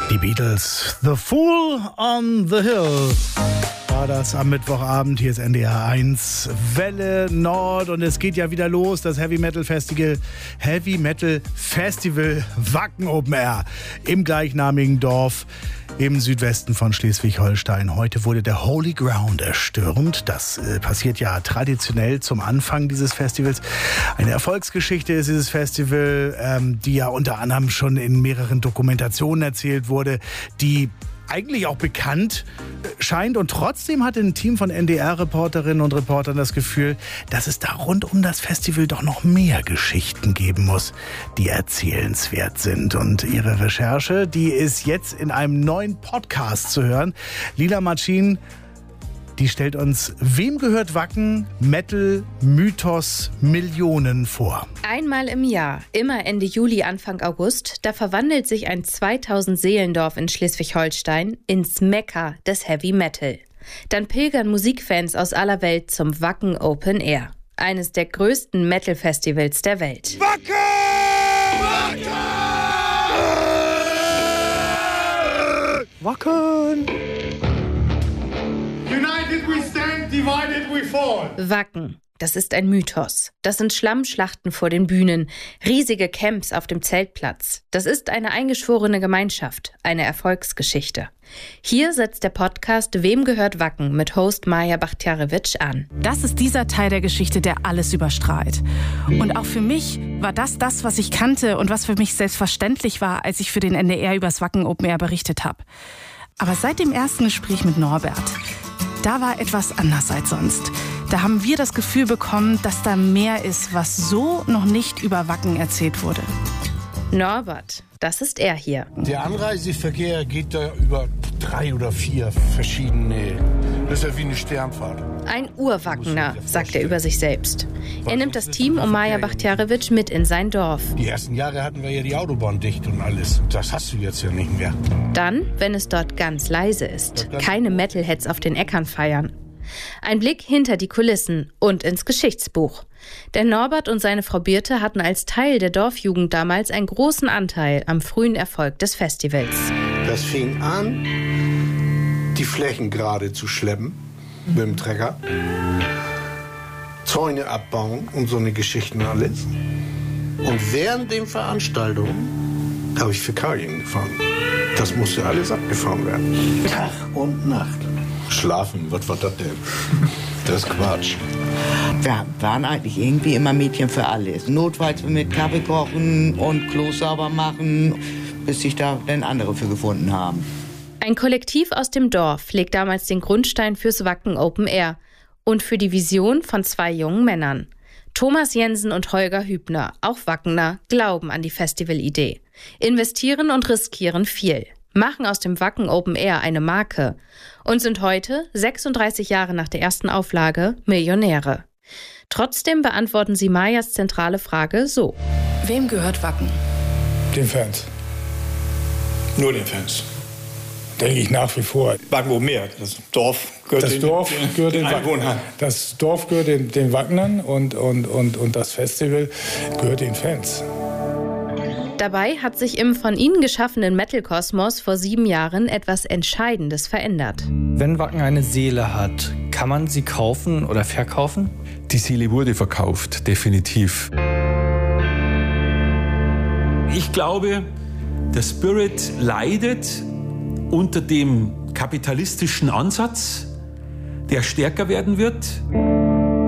Die Beatles, The Fool on the Hill. War das am Mittwochabend, hier ist NDR 1, Welle Nord und es geht ja wieder los, das Heavy Metal Festival Wacken Open Air im gleichnamigen Dorf im Südwesten von Schleswig-Holstein. Heute wurde der Holy Ground erstürmt. Das passiert ja traditionell zum Anfang dieses Festivals. Eine Erfolgsgeschichte ist dieses Festival, die ja unter anderem schon in mehreren Dokumentationen erzählt wurde, die eigentlich auch bekannt scheint. Und trotzdem hatte ein Team von NDR-Reporterinnen und Reportern das Gefühl, dass es da rund um das Festival doch noch mehr Geschichten geben muss, die erzählenswert sind. Und ihre Recherche, die ist jetzt in einem neuen Podcast zu hören. Lila Marcin, die stellt uns Wem gehört Wacken? Metal, Mythos, Millionen vor. Einmal im Jahr, immer Ende Juli, Anfang August, da verwandelt sich ein 2000-Seelendorf in Schleswig-Holstein ins Mekka des Heavy Metal. Dann pilgern Musikfans aus aller Welt zum Wacken Open Air. Eines der größten Metal-Festivals der Welt. Wacken! Wacken! United we stand, divided we fall. Wacken, das ist ein Mythos. Das sind Schlammschlachten vor den Bühnen, riesige Camps auf dem Zeltplatz. Das ist eine eingeschworene Gemeinschaft, eine Erfolgsgeschichte. Hier setzt der Podcast Wem gehört Wacken mit Host Maja Bachtiarewitsch an. Das ist dieser Teil der Geschichte, der alles überstrahlt. Und auch für mich war das, was ich kannte und was für mich selbstverständlich war, als ich für den NDR übers Wacken Open Air berichtet habe. Aber seit dem ersten Gespräch mit Norbert, da war etwas anders als sonst. Da haben wir das Gefühl bekommen, dass da mehr ist, was so noch nicht über Wacken erzählt wurde. Norbert, das ist er hier. Der Anreiseverkehr geht da über 3 oder 4 verschiedene. Das ist ja wie eine Sternfahrt. Ein Urwackener, sagt er über sich selbst. Er nimmt das Team um Maja Bachtiarewitsch mit in sein Dorf. Die ersten Jahre hatten wir ja die Autobahn dicht und alles. Das hast du jetzt ja nicht mehr. Dann, wenn es dort ganz leise ist, keine Metalheads auf den Äckern feiern. Ein Blick hinter die Kulissen und ins Geschichtsbuch. Denn Norbert und seine Frau Birte hatten als Teil der Dorfjugend damals einen großen Anteil am frühen Erfolg des Festivals. Das fing an, die Flächen gerade zu schleppen mit dem Trecker, Zäune abbauen und so eine Geschichten alles. Und während den Veranstaltungen habe ich Fäkalien gefahren. Das musste alles abgefahren werden. Tag und Nacht. Schlafen, was war das denn? Das ist Quatsch. Wir waren eigentlich irgendwie immer Mädchen für alles. Notfalls mit Kaffee kochen und Klo sauber machen, bis sich da dann andere für gefunden haben. Ein Kollektiv aus dem Dorf legt damals den Grundstein fürs Wacken Open Air und für die Vision von 2 jungen Männern. Thomas Jensen und Holger Hübner, auch Wackener, glauben an die Festivalidee, investieren und riskieren viel, machen aus dem Wacken Open Air eine Marke und sind heute, 36 Jahre nach der ersten Auflage, Millionäre. Trotzdem beantworten sie Majas zentrale Frage so. Wem gehört Wacken? Den Fans. Nur den Fans. Denke ich nach wie vor. Wacken Open Air. Das Dorf gehört den Einwohnern. Das Dorf gehört den Wackenern und das Festival gehört den Fans. Dabei hat sich im von ihnen geschaffenen Metal-Kosmos vor 7 Jahren etwas Entscheidendes verändert. Wenn Wacken eine Seele hat, kann man sie kaufen oder verkaufen? Die Seele wurde verkauft, definitiv. Ich glaube, der Spirit leidet unter dem kapitalistischen Ansatz, der stärker werden wird.